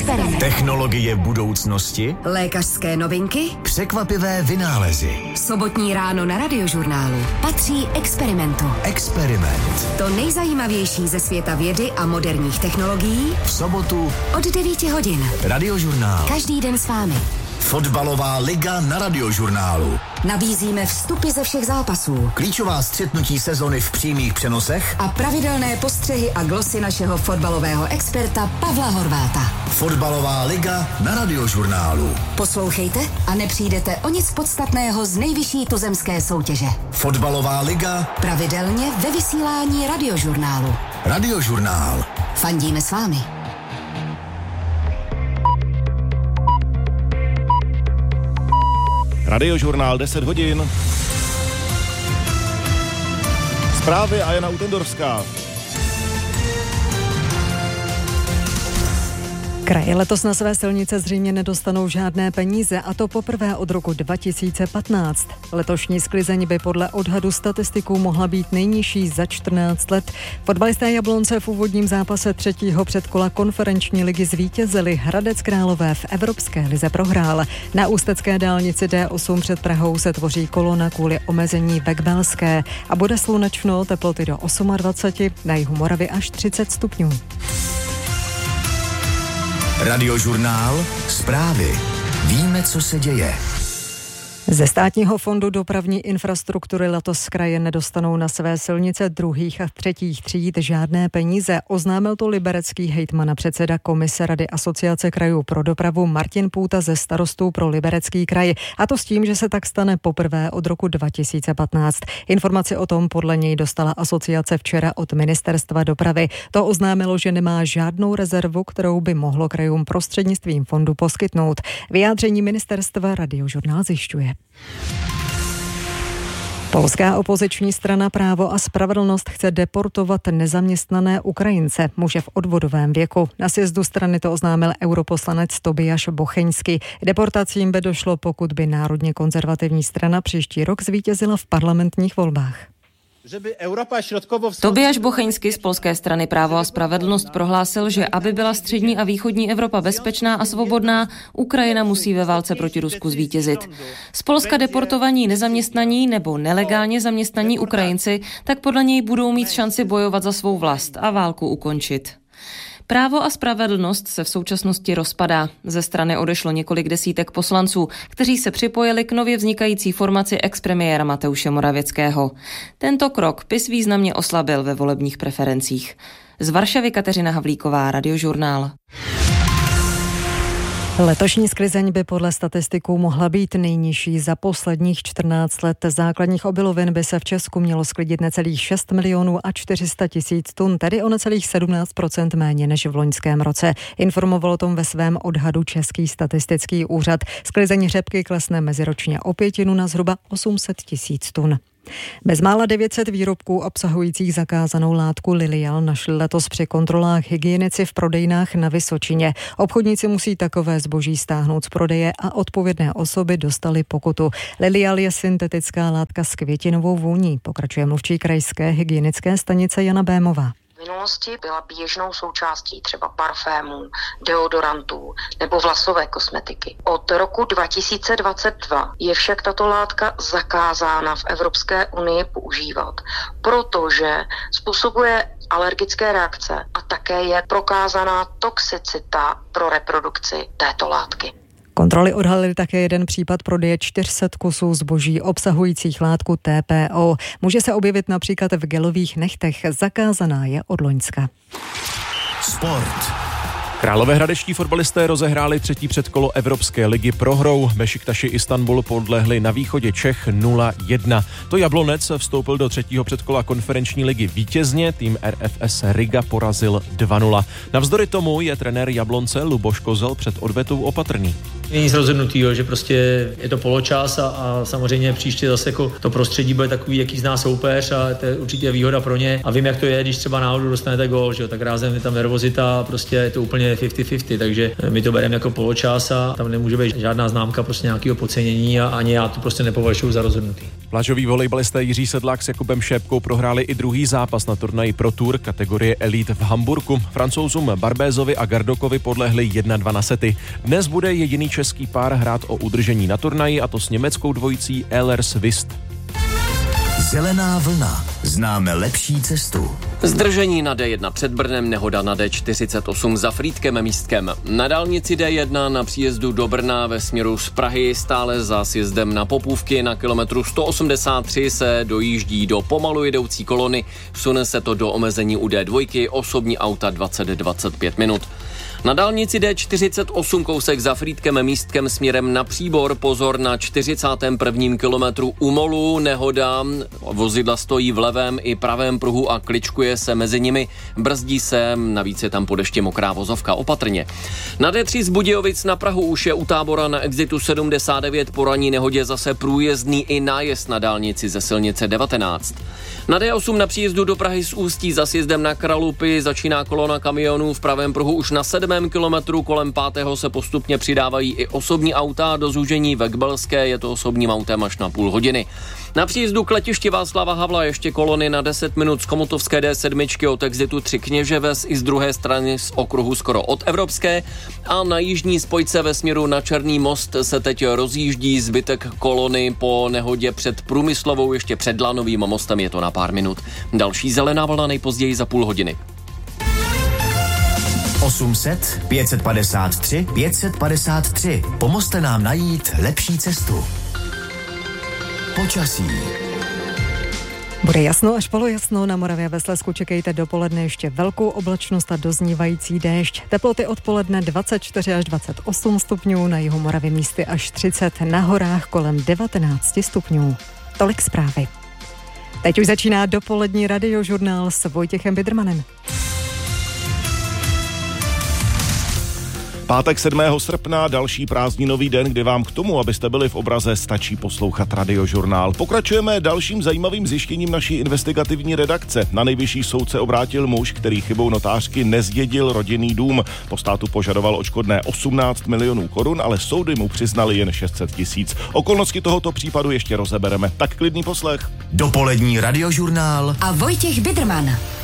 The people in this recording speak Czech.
Experiment. Technologie budoucnosti, Lékařské novinky, překvapivé vynálezy. Sobotní ráno na Radiožurnálu patří Experimentu. Experiment. To nejzajímavější ze světa vědy a moderních technologií V sobotu od 9 hodin. Radiožurnál. Každý den s vámi. Fotbalová liga na Radiožurnálu. Nabízíme vstupy ze všech zápasů. Klíčová střetnutí sezony v přímých přenosech A pravidelné postřehy a glosy našeho fotbalového experta Pavla Horváta. Fotbalová liga na Radiožurnálu. Poslouchejte a nepřijdete o nic podstatného z nejvyšší tuzemské soutěže. Fotbalová liga Pravidelně ve vysílání Radiožurnálu. Radiožurnál. Fandíme s vámi. Radiožurnál 10 hodin. Zprávy a Jana Utendorská. Kraje letos na své silnice zřejmě nedostanou žádné peníze, a to poprvé od roku 2015. Letošní sklizeň by podle odhadu statistiků mohla být nejnižší za 14 let. Fotbalisté Jablonce v úvodním zápase 3. předkola konferenční ligy zvítězili. Hradec Králové v Evropské lize prohrál. Na ústecké dálnici D8 před Prahou se tvoří kolona kvůli omezení Bekbelské a bude slunečno, teploty do 28, na jihu Moravy až 30 stupňů. Radiožurnál. Zprávy. Víme, co se děje. Ze Státního fondu dopravní infrastruktury letos kraje nedostanou na své silnice druhých a třetích tříd žádné peníze. Oznámil to liberecký hejtman a předseda komise Rady Asociace krajů pro dopravu Martin Půta ze Starostů pro Liberecký kraj. A to s tím, že se tak stane poprvé od roku 2015. Informaci o tom podle něj dostala asociace včera od Ministerstva dopravy. To oznámilo, že nemá žádnou rezervu, kterou by mohlo krajům prostřednictvím fondu poskytnout. Vyjádření ministerstva Radiožurnál zjišťuje. Polská opoziční strana Právo a spravedlnost chce deportovat nezaměstnané Ukrajince, muže v odvodovém věku. Na sjezdu strany to oznámil europoslanec Tobiasz Bocheňský. Deportacím by došlo, pokud by národně konzervativní strana příští rok zvítězila v parlamentních volbách. Tobiasz Bocheňský z polské strany Právo a spravedlnost prohlásil, že aby byla střední a východní Evropa bezpečná a svobodná, Ukrajina musí ve válce proti Rusku zvítězit. Z Polska deportovaní nezaměstnaní nebo nelegálně zaměstnaní Ukrajinci tak podle něj budou mít šanci bojovat za svou vlast a válku ukončit. Právo a spravedlnost se v současnosti rozpadá. Ze strany odešlo několik desítek poslanců, kteří se připojili k nově vznikající formaci expremiéra Mateuše Morawieckiego. Tento krok PiS významně oslabil ve volebních preferencích. Z Varšavy Kateřina Havlíková, Radiožurnál. Letošní sklizeň by podle statistiků mohla být nejnižší za posledních 14 let. Základních obilovin by se v Česku mělo sklidit necelých 6 milionů a 400 tisíc tun, tedy o necelých 17% méně než v loňském roce. Informoval o tom ve svém odhadu Český statistický úřad. Sklizeň řepky klesne meziročně o 1/5 na zhruba 800 tisíc tun. Bezmála 900 výrobků obsahujících zakázanou látku Lilial našli letos při kontrolách hygienici v prodejnách na Vysočině. Obchodníci musí takové zboží stáhnout z prodeje a odpovědné osoby dostaly pokutu. Lilial je syntetická látka s květinovou vůní, pokračuje mluvčí krajské hygienické stanice Jana Bémová. V minulosti byla běžnou součástí třeba parfémů, deodorantů nebo vlasové kosmetiky. Od roku 2022 je však tato látka zakázána v Evropské unii používat, protože způsobuje alergické reakce a také je prokázaná toxicita pro reprodukci této látky. Kontroly odhalily také jeden případ prodeje 400 kusů zboží obsahujících látku TPO. Může se objevit například v gelových nechtech. Zakázaná je od loňska. Sport. Královéhradeští fotbalisté rozehráli třetí předkolo Evropské ligy prohrou. Bešiktaši Istanbul podlehli na východě Čech 0-1. To Jablonec vstoupil do třetího předkola konferenční ligy vítězně, tým RFS Riga porazil 2-0. Navzdory tomu je trenér Jablonce Luboš Kozel před odvetou opatrný. Není nic rozhodnutýho, že prostě je to poločas a samozřejmě příště zase jako to prostředí bude takový, jaký zná soupeř a to je určitě výhoda pro ně. A vím, jak to je, když třeba náhodou dostanete gól, že jo, tak rázem je tam nervozita, prostě je to úplně je 50-50, takže my to bereme jako poločas a tam nemůže být žádná známka prostě nějakého podcenění a ani já to prostě nepovažuji za rozhodnutý. Plážoví volejbalisté Jiří Sedlák s Jakubem Šépkou prohráli i druhý zápas na turnaji Pro Tour kategorie Elite v Hamburku. Francouzům Barbézovi a Gardokovi podlehli 1-2 na sety. Dnes bude jediný český pár hrát o udržení na turnaji, a to s německou dvojicí Ehlers-Wist. Zelená vlna. Známe lepší cestu. Zdržení na D1 před Brnem, nehoda na D48 za Frýdkem místkem. Na dálnici D1 na příjezdu do Brna ve směru z Prahy stále za sjezdem na Popůvky na kilometru 183 se dojíždí do pomalu jedoucí kolony. Sune se to do omezení u D2, osobní auta 20-25 minut. Na dálnici D48 kousek za Frýdkem místkem směrem na Příbor, pozor na 41. kilometru u Molu, nehoda, vozidla stojí v levém i pravém pruhu a kličkuje se mezi nimi, brzdí se, navíc je tam po dešti mokrá vozovka, opatrně. Na D3 z Budějovic na Prahu už je u Tábora na exitu 79 po ranní nehodě zase průjezdný i nájezd na dálnici ze silnice 19. Na D8 na příjezdu do Prahy z Ústí za sjezdem na Kralupy začíná kolona kamionů v pravém pruhu už na 7. kilometru, kolem 5. se postupně přidávají i osobní auta, do zúžení ve Kbelské je to osobním autem až na půl hodiny. Na příjezdu k letišti Václava Havla ještě kolony na 10 minut z Komutovské D7 od exitu 3 Kněževes i z druhé strany z okruhu skoro od Evropské a na jižní spojce ve směru na Černý most se teď rozjíždí zbytek kolony po nehodě před Průmyslovou, ještě před Lanovým mostem je to na pár minut. Další zelená vlna nejpozději za půl hodiny. 800 553 553. Pomozte nám najít lepší cestu. Počasí. Bude jasno až polojasno, na Moravě ve Slezsku čekejte dopoledne ještě velkou oblačnost a doznívající déšť. Teploty odpoledne 24 až 28 stupňů, na jihu Moravy místy až 30, na horách kolem 19 stupňů. Tolik zprávy. Teď už začíná dopolední radiožurnál s Vojtěchem Bidrmanem. Pátek 7. srpna, další prázdninový den, kdy vám k tomu, abyste byli v obraze, stačí poslouchat radiožurnál. Pokračujeme dalším zajímavým zjištěním naší investigativní redakce. Na nejvyšší soud se obrátil muž, který chybou notářky nezdědil rodinný dům. Po státu požadoval odškodné 18 milionů korun, ale soudy mu přiznali jen 600 tisíc. Okolnosti tohoto případu ještě rozebereme. Tak klidný poslech. Dopolední radiožurnál a Vojtěch Bidrman.